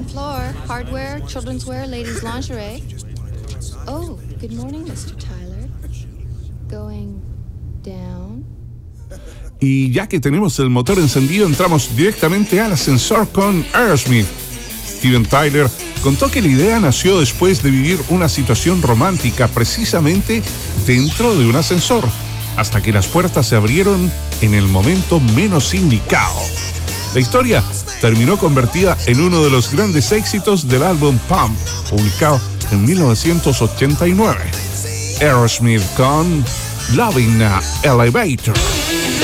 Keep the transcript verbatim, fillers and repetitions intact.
second floor. Hardware, children's wear, ladies' lingerie. Oh, good morning, mister Tyler. Going down. Y ya que tenemos el motor encendido, entramos directamente al ascensor con Aerosmith. Steven Tyler contó que la idea nació después de vivir una situación romántica precisamente dentro de un ascensor, hasta que las puertas se abrieron en el momento menos indicado. La historia terminó convertida en uno de los grandes éxitos del álbum Pump, publicado en mil novecientos ochenta y nueve. Aerosmith con Loving a Elevator.